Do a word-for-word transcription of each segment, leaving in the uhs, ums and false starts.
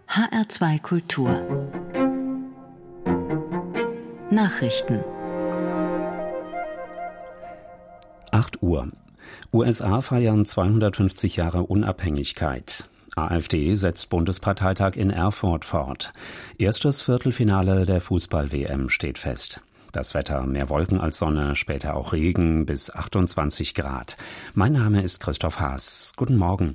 H R zwei Kultur Nachrichten. acht Uhr. U S A feiern zweihundertfünfzig Jahre Unabhängigkeit. AfD setzt Bundesparteitag in Erfurt fort. Erstes Viertelfinale der Fußball-W M steht fest. Das Wetter: mehr Wolken als Sonne, später auch Regen bis achtundzwanzig Grad. Mein Name ist Christoph Haas. Guten Morgen.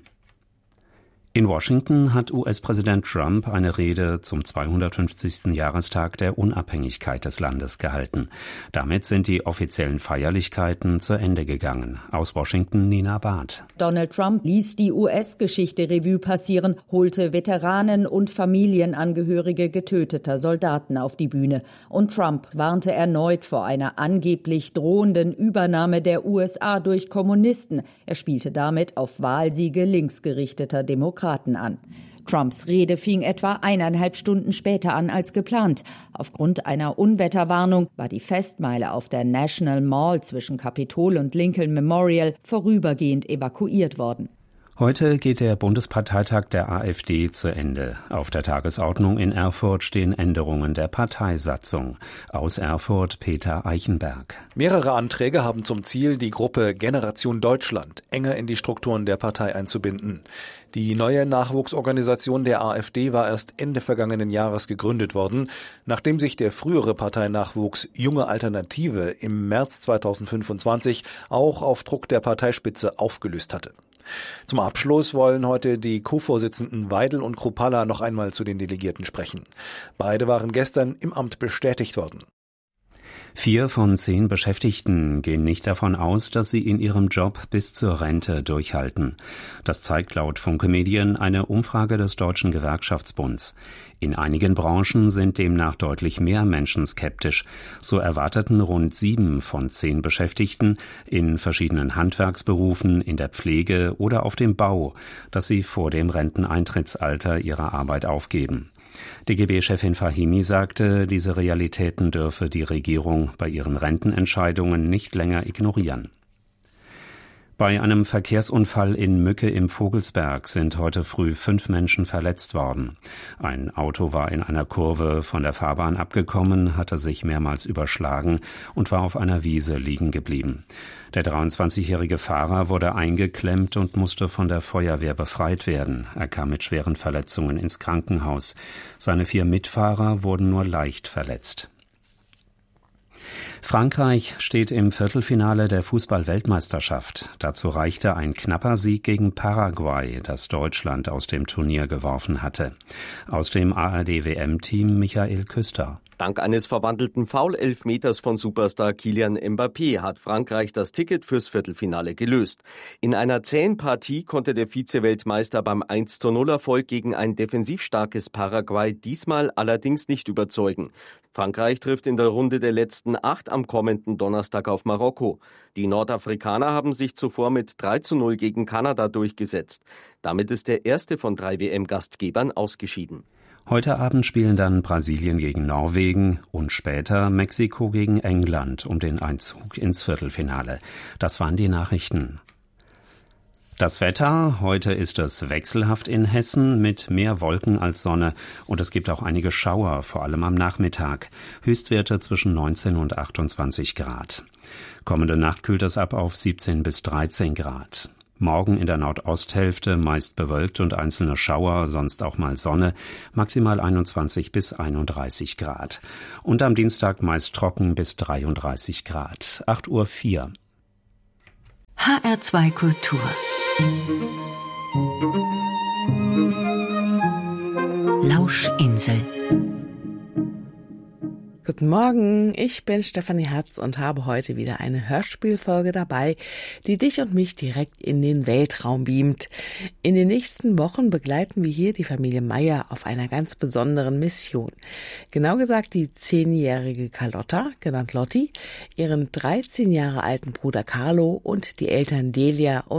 In Washington hat U S-Präsident Trump eine Rede zum zweihundertfünfzigsten Jahrestag der Unabhängigkeit des Landes gehalten. Damit sind die offiziellen Feierlichkeiten zu Ende gegangen. Aus Washington Nina Barth. Donald Trump ließ die U S-Geschichte Revue passieren, holte Veteranen und Familienangehörige getöteter Soldaten auf die Bühne. Und Trump warnte erneut vor einer angeblich drohenden Übernahme der U S A durch Kommunisten. Er spielte damit auf Wahlsiege linksgerichteter Demokraten an. Trumps Rede fing etwa eineinhalb Stunden später an als geplant. Aufgrund einer Unwetterwarnung war die Festmeile auf der National Mall zwischen Capitol und Lincoln Memorial vorübergehend evakuiert worden. Heute geht der Bundesparteitag der AfD zu Ende. Auf der Tagesordnung in Erfurt stehen Änderungen der Parteisatzung. Aus Erfurt Peter Eichenberg. Mehrere Anträge haben zum Ziel, die Gruppe Generation Deutschland enger in die Strukturen der Partei einzubinden. Die neue Nachwuchsorganisation der AfD war erst Ende vergangenen Jahres gegründet worden, nachdem sich der frühere Parteinachwuchs Junge Alternative im März zweitausendfünfundzwanzig auch auf Druck der Parteispitze aufgelöst hatte. Zum Abschluss wollen heute die Co-Vorsitzenden Weidel und Kruppalla noch einmal zu den Delegierten sprechen. Beide waren gestern im Amt bestätigt worden. Vier von zehn Beschäftigten gehen nicht davon aus, dass sie in ihrem Job bis zur Rente durchhalten. Das zeigt laut Funke Medien eine Umfrage des Deutschen Gewerkschaftsbunds. In einigen Branchen sind demnach deutlich mehr Menschen skeptisch. So erwarteten rund sieben von zehn Beschäftigten in verschiedenen Handwerksberufen, in der Pflege oder auf dem Bau, dass sie vor dem Renteneintrittsalter ihre Arbeit aufgeben. D G B-Chefin Fahimi sagte, diese Realitäten dürfe die Regierung bei ihren Rentenentscheidungen nicht länger ignorieren. Bei einem Verkehrsunfall in Mücke im Vogelsberg sind heute früh fünf Menschen verletzt worden. Ein Auto war in einer Kurve von der Fahrbahn abgekommen, hatte sich mehrmals überschlagen und war auf einer Wiese liegen geblieben. Der dreiundzwanzigjährige Fahrer wurde eingeklemmt und musste von der Feuerwehr befreit werden. Er kam mit schweren Verletzungen ins Krankenhaus. Seine vier Mitfahrer wurden nur leicht verletzt. Frankreich steht im Viertelfinale der Fußball-Weltmeisterschaft. Dazu reichte ein knapper Sieg gegen Paraguay, das Deutschland aus dem Turnier geworfen hatte. Aus dem A R D-W M-Team Michael Küster. Dank eines verwandelten Foul-Elfmeters von Superstar Kylian Mbappé hat Frankreich das Ticket fürs Viertelfinale gelöst. In einer zähen Partie konnte der Vize-Weltmeister beim eins zu null Erfolg gegen ein defensiv starkes Paraguay diesmal allerdings nicht überzeugen. Frankreich trifft in der Runde der letzten acht am kommenden Donnerstag auf Marokko. Die Nordafrikaner haben sich zuvor mit drei zu null gegen Kanada durchgesetzt. Damit ist der erste von drei W M-Gastgebern ausgeschieden. Heute Abend spielen dann Brasilien gegen Norwegen und später Mexiko gegen England um den Einzug ins Viertelfinale. Das waren die Nachrichten. Das Wetter: heute ist es wechselhaft in Hessen mit mehr Wolken als Sonne und es gibt auch einige Schauer, vor allem am Nachmittag. Höchstwerte zwischen neunzehn und achtundzwanzig Grad. Kommende Nacht kühlt es ab auf siebzehn bis dreizehn Grad. Morgen in der Nordosthälfte meist bewölkt und einzelne Schauer, sonst auch mal Sonne, maximal einundzwanzig bis einunddreißig Grad. Und am Dienstag meist trocken bis dreiunddreißig Grad. acht Uhr vier. H R zwei Kultur Lauschinsel. Guten Morgen, ich bin Stefanie Hatz und habe heute wieder eine Hörspielfolge dabei, die dich und mich direkt in den Weltraum beamt. In den nächsten Wochen begleiten wir hier die Familie Meyer auf einer ganz besonderen Mission. Genau gesagt die zehnjährige Carlotta, genannt Lotti, ihren dreizehn Jahre alten Bruder Carlo und die Eltern Delia und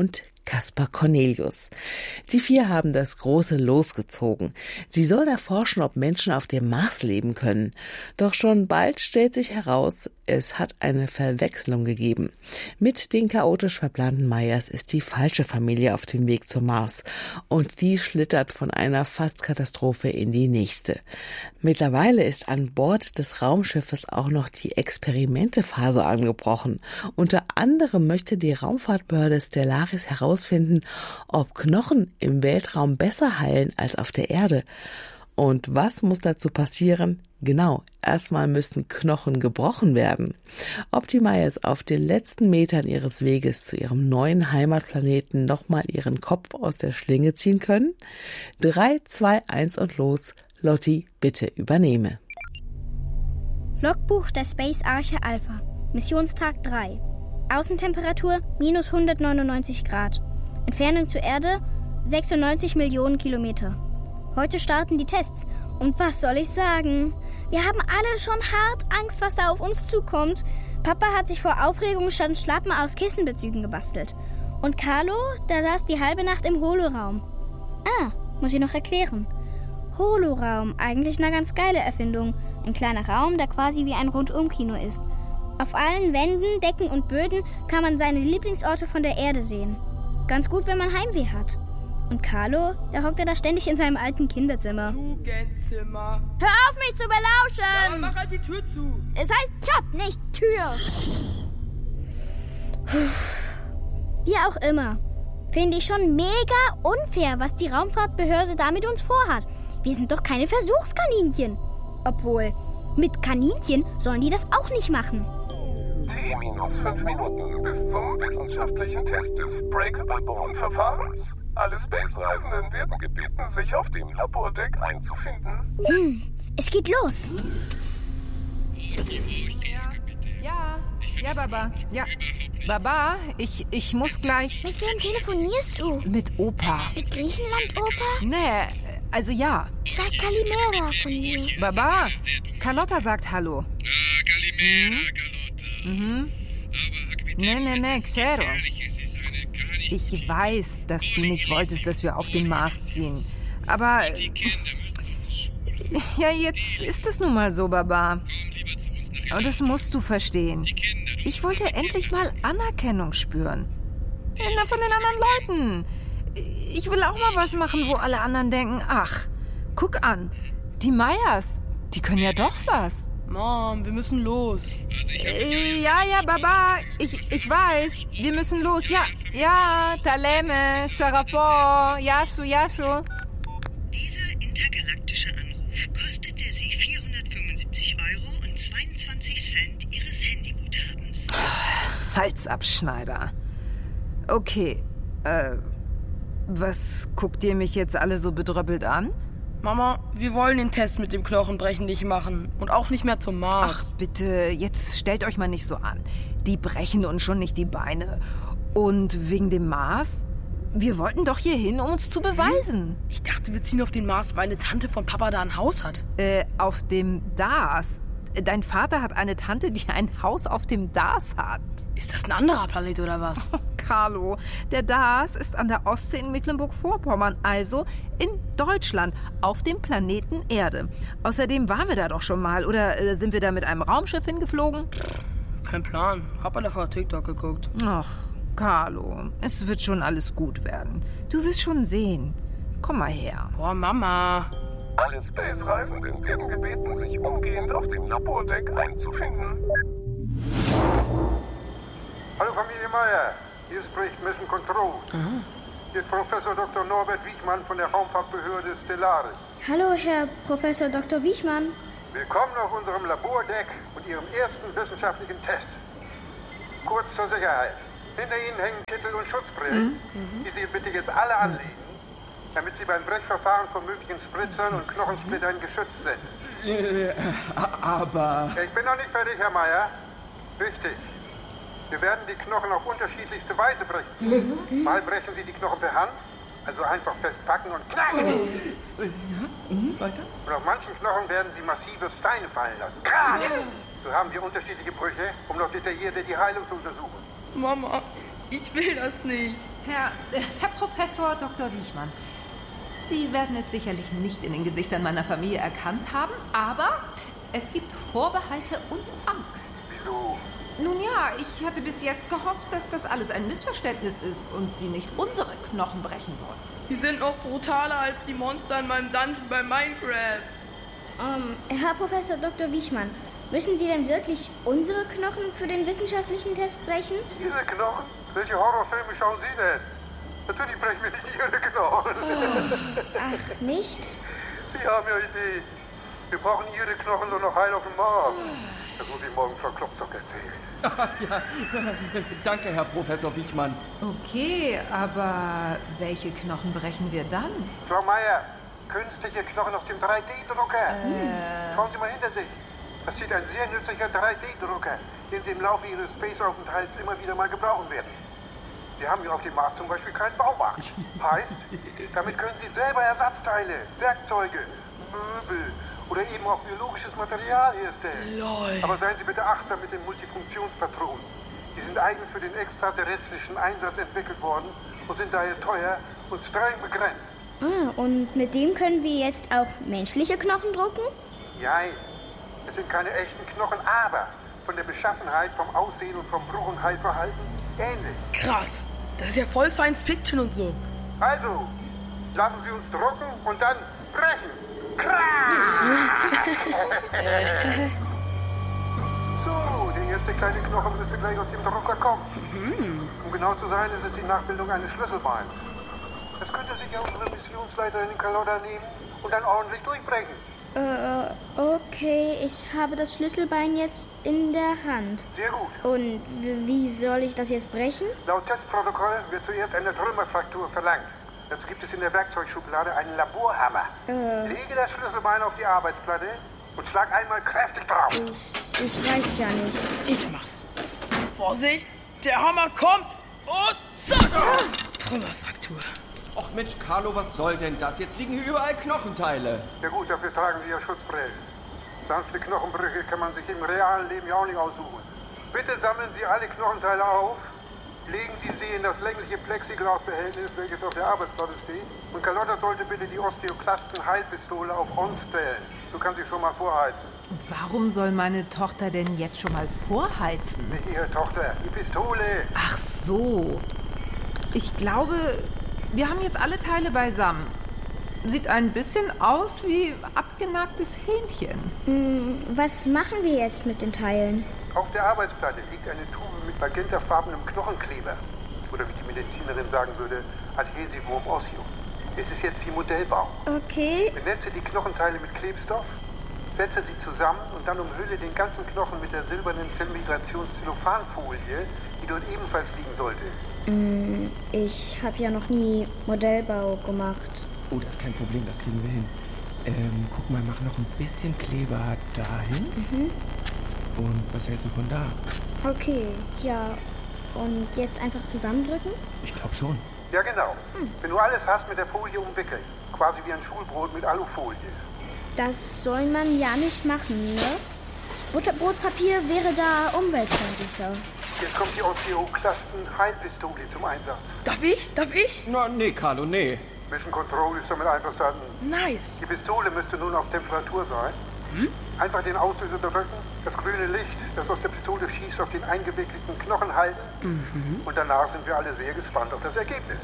Caspar Cornelius. Die vier haben das große Los gezogen. Sie sollen erforschen, ob Menschen auf dem Mars leben können. Doch schon bald stellt sich heraus, es hat eine Verwechslung gegeben. Mit den chaotisch verplanten Meyers ist die falsche Familie auf dem Weg zum Mars. Und die schlittert von einer Fastkatastrophe in die nächste. Mittlerweile ist an Bord des Raumschiffes auch noch die Experimentephase angebrochen. Unter anderem möchte die Raumfahrtbehörde Stellaris herausfinden, ob Knochen im Weltraum besser heilen als auf der Erde. Und was muss dazu passieren? Genau, erstmal müssen Knochen gebrochen werden. Ob die Meyers auf den letzten Metern ihres Weges zu ihrem neuen Heimatplaneten nochmal ihren Kopf aus der Schlinge ziehen können? Drei, zwei, eins und los. Lotti, bitte übernehme. Logbuch der Space Arche Alpha. Missionstag drei. Außentemperatur minus hundertneunundneunzig Grad. Entfernung zur Erde sechsundneunzig Millionen Kilometer. Heute starten die Tests. Und was soll ich sagen? Wir haben alle schon hart Angst, was da auf uns zukommt. Papa hat sich vor Aufregung schon Schlappen aus Kissenbezügen gebastelt. Und Carlo, der saß die halbe Nacht im Holoraum. Ah, muss ich noch erklären. Holoraum, eigentlich eine ganz geile Erfindung. Ein kleiner Raum, der quasi wie ein Rundumkino ist. Auf allen Wänden, Decken und Böden kann man seine Lieblingsorte von der Erde sehen. Ganz gut, wenn man Heimweh hat. Und Carlo, der hockt ja da ständig in seinem alten Kinderzimmer. Jugendzimmer. Hör auf, mich zu belauschen! Ja, mach halt die Tür zu. Es heißt Job, nicht Tür. Wie auch immer. Finde ich schon mega unfair, was die Raumfahrtbehörde da mit uns vorhat. Wir sind doch keine Versuchskaninchen. Obwohl, mit Kaninchen sollen die das auch nicht machen. T minus fünf Minuten bis zum wissenschaftlichen Test des Breakable-Bone-Verfahrens. Alle Space-Reisenden werden gebeten, sich auf dem Labordeck einzufinden. Hm, es geht los. Ja, ja, Baba. Ja, Baba, ich, ich muss gleich... Mit wem telefonierst du? Mit Opa. Mit Griechenland-Opa? Nee, also ja. Sag Kalimera von mir. Baba, Carlotta sagt Hallo. Ah, Kalimera, Carlotta. Mhm. Nee, nee, nee, Xero. Ich weiß, dass du nicht wolltest, dass wir auf den Mars ziehen. Aber... Ja, jetzt ist es nun mal so, Baba. Und das musst du verstehen. Ich wollte endlich mal Anerkennung spüren. Na, von den anderen Leuten. Ich will auch mal was machen, wo alle anderen denken, ach, guck an, die Meyers, die können ja doch was. Mom, wir müssen los. Äh, ja, ja, Baba, ich, ich weiß, wir müssen los. Ja, ja, Taleme, Sharapor, Yashu, Yashu. Dieser intergalaktische Anruf kostete Sie vierhundertfünfundsiebzig Euro und zweiundzwanzig Cent Ihres Handyguthabens. Halsabschneider. Okay, äh, was guckt ihr mich jetzt alle so bedröppelt an? Mama, wir wollen den Test mit dem Knochenbrechen nicht machen und auch nicht mehr zum Mars. Ach, bitte, jetzt stellt euch mal nicht so an. Die brechen uns schon nicht die Beine. Und wegen dem Mars? Wir wollten doch hier hin, um uns zu beweisen. Ich dachte, wir ziehen auf den Mars, weil eine Tante von Papa da ein Haus hat. Äh, auf dem Dars. Dein Vater hat eine Tante, die ein Haus auf dem Dars hat. Ist das ein anderer Planet oder was? Oh, Carlo, der Dars ist an der Ostsee in Mecklenburg-Vorpommern, also in Deutschland, auf dem Planeten Erde. Außerdem waren wir da doch schon mal, oder äh, sind wir da mit einem Raumschiff hingeflogen? Kein Plan. Hab mal davor TikTok geguckt. Ach, Carlo, es wird schon alles gut werden. Du wirst schon sehen. Komm mal her. Boah, Mama. Alle Space-Reisenden werden gebeten, sich umgehend auf dem Labordeck einzufinden. Hallo Familie Meyer, hier spricht Mission Control. Mhm. Hier ist Professor Doktor Norbert Wiechmann von der Raumfahrtbehörde Stellaris. Hallo, Herr Professor Doktor Wiechmann. Willkommen auf unserem Labordeck und Ihrem ersten wissenschaftlichen Test. Kurz zur Sicherheit. Hinter Ihnen hängen Kittel und Schutzbrillen, mhm. die Sie bitte jetzt alle anlegen, damit Sie beim Brechverfahren von möglichen Spritzern und Knochensplittern geschützt sind. Äh, aber... Ich bin noch nicht fertig, Herr Meyer. Richtig. Wir werden die Knochen auf unterschiedlichste Weise brechen. Mal brechen Sie die Knochen per Hand, also einfach festpacken und knacken. Ja, mhm, weiter. Und auf manchen Knochen werden Sie massive Steine fallen lassen. Krach! So haben wir unterschiedliche Brüche, um noch detaillierter die Heilung zu untersuchen. Mama, Ich will das nicht. Herr, äh, Herr Professor Doktor Wiechmann, Sie werden es sicherlich nicht in den Gesichtern meiner Familie erkannt haben, aber es gibt Vorbehalte und Angst. Wieso? Nun ja, ich hatte bis jetzt gehofft, dass das alles ein Missverständnis ist und Sie nicht unsere Knochen brechen wollen. Sie sind noch brutaler als die Monster in meinem Dungeon bei Minecraft. Um, Herr Professor Doktor Wiechmann, müssen Sie denn wirklich unsere Knochen für den wissenschaftlichen Test brechen? Ihre Knochen? Welche Horrorfilme schauen Sie denn? Natürlich brechen wir nicht Ihre Knochen. Oh, ach, nicht? Sie haben ja Idee. Wir brauchen Ihre Knochen nur noch heil auf dem Mars. Das muss ich morgen Frau Klopstock erzählen. ja, danke, Herr Professor Wiechmann. Okay, aber welche Knochen brechen wir dann? Frau Meier, künstliche Knochen aus dem drei D-Drucker. Äh. Schauen Sie mal hinter sich. Das steht ein sehr nützlicher drei D-Drucker, den Sie im Laufe Ihres Space-Aufenthalts immer wieder mal gebrauchen werden. Sie haben ja auf dem Mars zum Beispiel keinen Baumarkt. Heißt, damit können Sie selber Ersatzteile, Werkzeuge, Möbel oder eben auch biologisches Material herstellen. Lol. Aber seien Sie bitte achtsam mit den Multifunktionspatronen. Die sind eigen für den extraterrestrischen Einsatz entwickelt worden und sind daher teuer und streng begrenzt. Ah, und mit dem können wir jetzt auch menschliche Knochen drucken? Nein, es sind keine echten Knochen, aber von der Beschaffenheit, vom Aussehen und vom Bruch- und Heilverhalten ähnlich. Krass, das ist ja voll Science Fiction und so. Also, lassen Sie uns drucken und dann brechen. So, der erste kleine Knochen müsste gleich aus dem Drucker kommen. Mhm. Um genau zu sein, ist es die Nachbildung eines Schlüsselbeins. Das könnte sich ja unsere Missionsleiterin Carlotta nehmen und dann ordentlich durchbrechen. Äh, okay, ich habe das Schlüsselbein jetzt in der Hand. Sehr gut. Und wie soll ich das jetzt brechen? Laut Testprotokoll wird zuerst eine Trümmerfraktur verlangt. Dazu gibt es in der Werkzeugschublade einen Laborhammer. Äh. Lege das Schlüsselbein auf die Arbeitsplatte und schlag einmal kräftig drauf. Ich, ich weiß ja nicht. Ich mach's. Vorsicht, der Hammer kommt und zack! Trümmerfraktur. Och Mensch, Carlo, was soll denn das? Jetzt liegen hier überall Knochenteile. Ja gut, dafür tragen Sie ja Schutzbrillen. Sanfte Knochenbrüche kann man sich im realen Leben ja auch nicht aussuchen. Bitte sammeln Sie alle Knochenteile auf, legen Sie sie in das längliche Plexiglasbehältnis, welches auf der Arbeitsplatte steht. Und Carlotta sollte bitte die Osteoklasten-Heilpistole auf On stellen. So kann sie schon mal vorheizen. Warum soll meine Tochter denn jetzt schon mal vorheizen? Nicht Ihre Tochter, die Pistole. Ach so. Ich glaube, wir haben jetzt alle Teile beisammen. Sieht ein bisschen aus wie abgenagtes Hähnchen. Hm, was machen wir jetzt mit den Teilen? Auf der Arbeitsplatte liegt eine Tube mit magentafarbenem Knochenkleber. Oder wie die Medizinerin sagen würde, Adhesivum osseo. Es ist jetzt wie Modellbau. Okay. Benetze die Knochenteile mit Klebstoff, setze sie zusammen und dann umhülle den ganzen Knochen mit der silbernen Filmigrations-Zellophanfolie, die dort ebenfalls liegen sollte. Hm, ich habe ja noch nie Modellbau gemacht. Oh, das ist kein Problem, das kriegen wir hin. Ähm, guck mal, mach noch ein bisschen Kleber dahin. Mhm. Und was hältst du von da? Okay, ja. Und jetzt einfach zusammendrücken? Ich glaube schon. Ja, genau. Hm. Wenn du alles hast, mit der Folie umwickeln. Quasi wie ein Schulbrot mit Alufolie. Das soll man ja nicht machen, ne? Butterbrotpapier wäre da umweltfreundlicher. Jetzt kommt die Osteoklasten-Heilpistole zum Einsatz. Darf ich? Darf ich? Na, nee, Carlo, nee. Mission Control ist damit einverstanden. Nice. Die Pistole müsste nun auf Temperatur sein. Hm? Einfach den Auslöser drücken, das grüne Licht, das aus der Pistole schießt, auf den eingewickelten Knochen halten. Mhm. Und danach sind wir alle sehr gespannt auf das Ergebnis.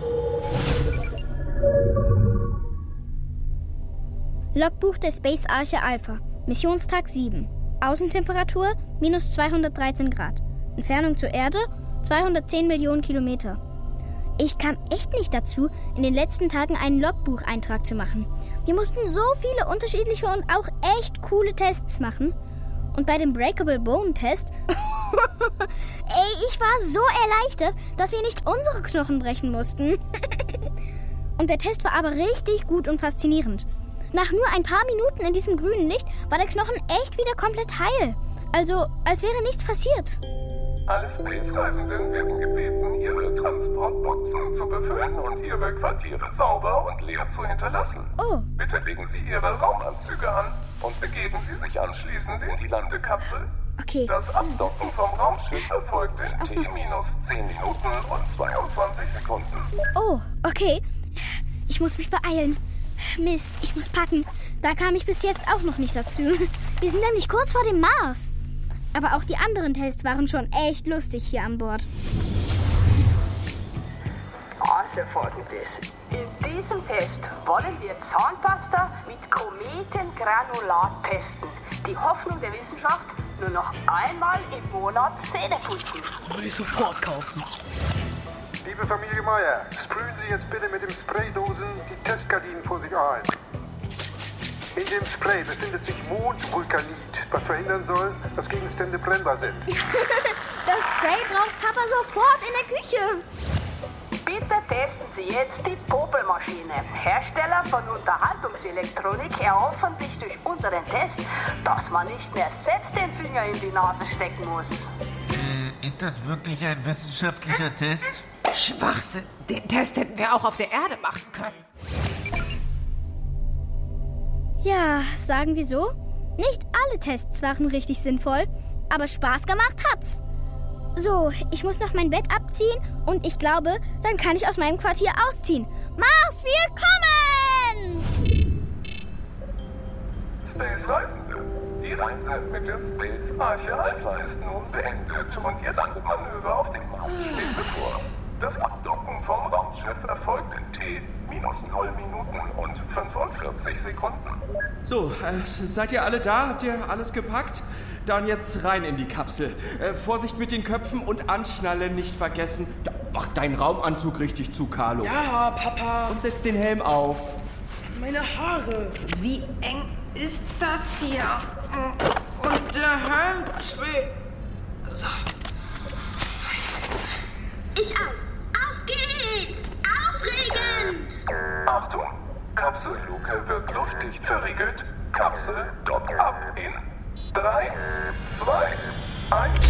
Logbuch der Space Arche Alpha. Missionstag sieben. Außentemperatur minus zweihundertdreizehn Grad. Entfernung zur Erde zweihundertzehn Millionen Kilometer. Ich kam echt nicht dazu, in den letzten Tagen einen Logbucheintrag zu machen. Wir mussten so viele unterschiedliche und auch echt coole Tests machen. Und bei dem Breakable Bone Test... Ey, ich war so erleichtert, dass wir nicht unsere Knochen brechen mussten. Und der Test war aber richtig gut und faszinierend. Nach nur ein paar Minuten in diesem grünen Licht war der Knochen echt wieder komplett heil. Also, als wäre nichts passiert. Alle Space-Reisenden werden gebeten, ihre Transportboxen zu befüllen und ihre Quartiere sauber und leer zu hinterlassen. Oh. Bitte legen Sie Ihre Raumanzüge an und begeben Sie sich anschließend in die Landekapsel. Okay. Das Abdocken vom Raumschiff erfolgt in T minus zehn Minuten und zweiundzwanzig Sekunden. Oh, okay. Ich muss mich beeilen. Mist, ich muss packen. Da kam ich bis jetzt auch noch nicht dazu. Wir sind nämlich kurz vor dem Mars. Aber auch die anderen Tests waren schon echt lustig hier an Bord. Also folgendes. In diesem Test wollen wir Zahnpasta mit Kometengranulat testen. Die Hoffnung der Wissenschaft, nur noch einmal im Monat Zähne putzen. Würde ich sofort kaufen. Liebe Familie Meier, sprühen Sie jetzt bitte mit dem Spraydosen die Testgardinen vor sich ein. In dem Spray befindet sich Mondvulkanit, was verhindern soll, dass Gegenstände brennbar sind. Das Spray braucht Papa sofort in der Küche. Bitte testen Sie jetzt die Popelmaschine. Hersteller von Unterhaltungselektronik erhoffen sich durch unseren Test, dass man nicht mehr selbst den Finger in die Nase stecken muss. Äh, ist das wirklich ein wissenschaftlicher Test? Schwachsinn. Den Test hätten wir auch auf der Erde machen können. Ja, sagen wir so. Nicht alle Tests waren richtig sinnvoll, aber Spaß gemacht hat's. So, ich muss noch mein Bett abziehen und ich glaube, dann kann ich aus meinem Quartier ausziehen. Mars, wir kommen! Space Reisende. Die Reise mit der Space Arche Alpha ist nun beendet und Ihr Landemanöver auf dem Mars steht bevor. Das Abdocken vom Raumschiff erfolgt in T minus null Minuten und fünfundvierzig Sekunden. So, äh, seid ihr alle da? Habt ihr alles gepackt? Dann jetzt rein in die Kapsel. Äh, Vorsicht mit den Köpfen und Anschnallen nicht vergessen. Da, mach deinen Raumanzug richtig zu, Carlo. Ja, Papa. Und setz den Helm auf. Meine Haare. Wie eng ist das hier? Und der Helm schwer. So. Ich auch. Auf geht's! Aufregend! Achtung! Kapselluke wird luftdicht verriegelt. Kapsel dockt ab in drei, zwei, eins.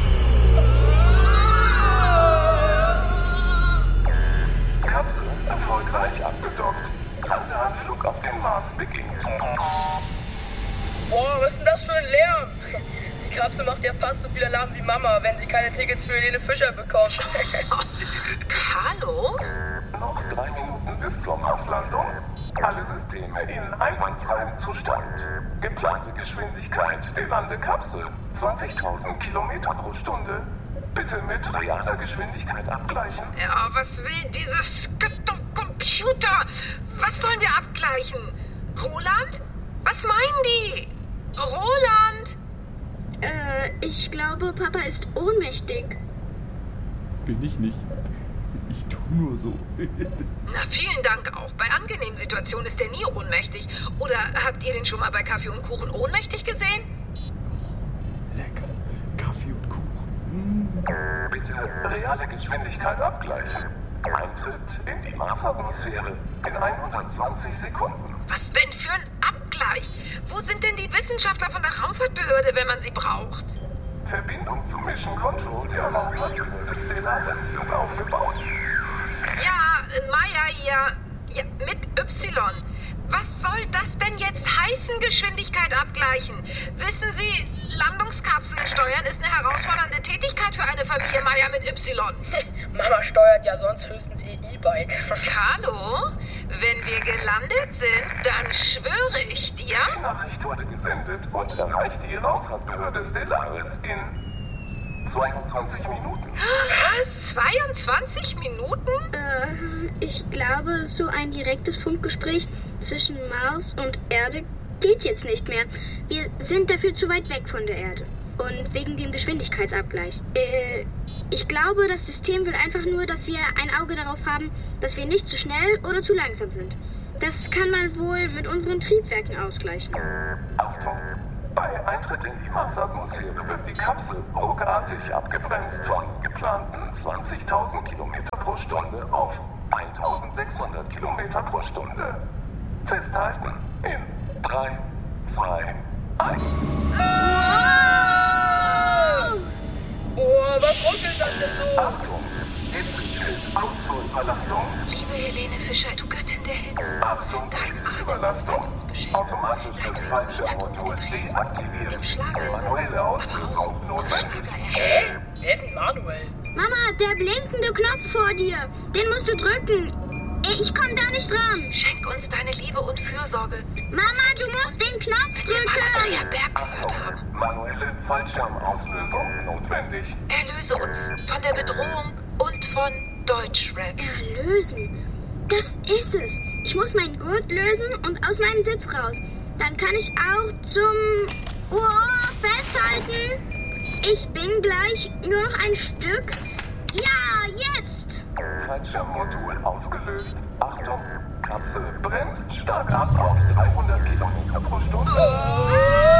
Kapsel erfolgreich abgedockt. Landeanflug auf den Mars beginnt. Boah, was ist denn das für ein Lärm? Die Kapsel macht ja fast so viel Alarm wie Mama, wenn sie keine Tickets für Helene Fischer bekommt. Hallo? Noch drei Minuten bis zur Marslandung. Alle Systeme in einwandfreiem Zustand. Geplante Geschwindigkeit der Landekapsel zwanzigtausend Kilometer pro Stunde. Bitte mit realer Geschwindigkeit abgleichen. Ja, was will dieses Computer? Was sollen wir abgleichen? Roland? Was meinen die? Roland? Äh, ich glaube, Papa ist ohnmächtig. Bin ich nicht. Ich tu nur so. Na, vielen Dank auch. Bei angenehmen Situationen ist er nie ohnmächtig. Oder habt ihr den schon mal bei Kaffee und Kuchen ohnmächtig gesehen? Lecker. Kaffee und Kuchen. Bitte reale Geschwindigkeit abgleichen. Eintritt in die Marsatmosphäre in hundertzwanzig Sekunden. Was denn für ein Abgleich? Wo sind denn die Wissenschaftler von der Raumfahrtbehörde, wenn man sie braucht? Verbindung zum Mission Control der Raumfahrtbehörde Stellaris wird aufgebaut. Ja, Maya hier. Ja, mit Y. Was soll das denn jetzt heißen, Geschwindigkeit abgleichen? Wissen Sie, Landungskapseln steuern ist eine herausfordernde Tätigkeit für eine Familie Maya mit Y. Mama steuert ja sonst höchstens ihr E-Bike. Hallo? Wenn wir gelandet sind, dann schwöre ich dir... Die Nachricht wurde gesendet und erreicht die Raumfahrtbehörde Stellaris in zweiundzwanzig Minuten. Was? zweiundzwanzig Minuten? Äh, ich glaube, so ein direktes Funkgespräch zwischen Mars und Erde geht jetzt nicht mehr. Wir sind dafür zu weit weg von der Erde. Und wegen dem Geschwindigkeitsabgleich. Äh, ich glaube, das System will einfach nur, dass wir ein Auge darauf haben, dass wir nicht zu schnell oder zu langsam sind. Das kann man wohl mit unseren Triebwerken ausgleichen. Achtung! Bei Eintritt in die Marsatmosphäre wird die Kapsel ruckartig abgebremst von geplanten zwanzigtausend Kilometer pro Stunde auf eintausendsechshundert Kilometer pro Stunde. Festhalten in drei, zwei, eins. Oh, was ruckelt das denn so? Achtung! Hitzeschild Ausholverlastung. Liebe Helene Fischer, du Göttin der Hitze. Achtung! Dein Atem Überlastung. Automatisches Fallschirmmodul deaktiviert. Manuelle Auslösung notwendig. Hä? Wer ist denn Manuel? Mama, der blinkende Knopf vor dir. Den musst du drücken. Ich komm da nicht ran. Schenk uns deine Liebe und Fürsorge. Mama, du musst den Knopf drücken. Achtung, manuelle Fallschirmauslösung notwendig. Erlöse uns von der Bedrohung und von Deutschrap. Erlösen? Das ist es. Ich muss meinen Gurt lösen und aus meinem Sitz raus. Dann kann ich auch zum... Oh, festhalten. Ich bin gleich nur noch ein Stück. Ja, jetzt! Fallschirmmodul ausgelöst. Achtung, Kapsel bremst stark ab auf dreihundert Kilometer pro Stunde. Oh!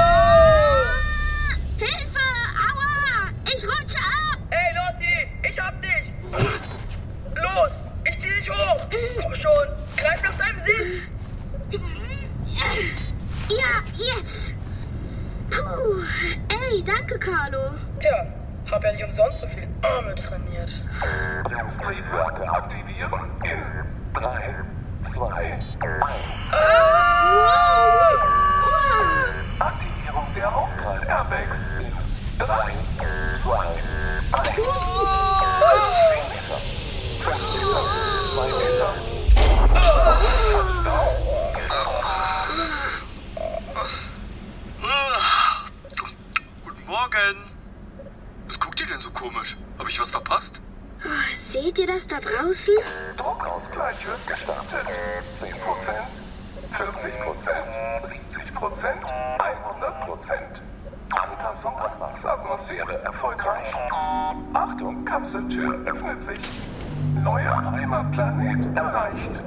Hilfe! Aua! Ich rutsche ab! Hey, Lotti, ich hab dich! Los, ich zieh dich hoch! Komm schon, greif nach deinem Sitz! Ja, jetzt! Puh, ey, danke, Carlo. Tja, hab ja nicht umsonst so viel Arme trainiert. Bremstriebwerke aktivieren in drei, zwei, eins. Aktivierung der Aufprall-Airbags in drei, zwei, eins. zehn Meter, fünf Meter, zwei Meter. Touchdown. Guten Morgen. Was guckt ihr denn so komisch? Habe ich was verpasst? Oh, seht ihr das da draußen? Druckausgleich wird gestartet. zehn Prozent, vierzig Prozent, siebzig Prozent, hundert Prozent. Anpassung an Marsatmosphäre erfolgreich. Achtung, Kapseltür öffnet sich. Neuer Heimatplanet erreicht.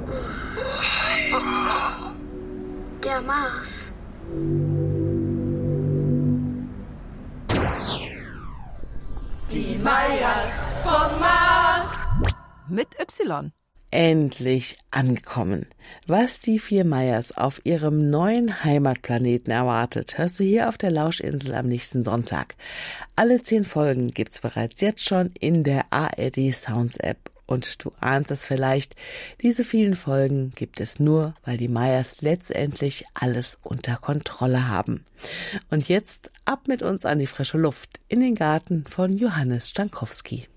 Der Mars. Die Meyers vom Mars. Mit Y. Endlich angekommen. Was die vier Meyers auf ihrem neuen Heimatplaneten erwartet, hörst du hier auf der Lauschinsel am nächsten Sonntag. Alle zehn Folgen gibt's bereits jetzt schon in der A R D Sounds App. Und du ahnst es vielleicht, diese vielen Folgen gibt es nur, weil die Meyers letztendlich alles unter Kontrolle haben. Und jetzt ab mit uns an die frische Luft in den Garten von Johannes Stankowski.